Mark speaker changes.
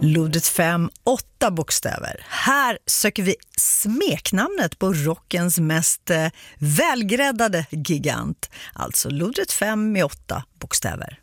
Speaker 1: Lodret 5, 8 bokstäver. Här söker vi smeknamnet på rockens mest välgräddade gigant. Alltså Lodret 5 med 8 bokstäver.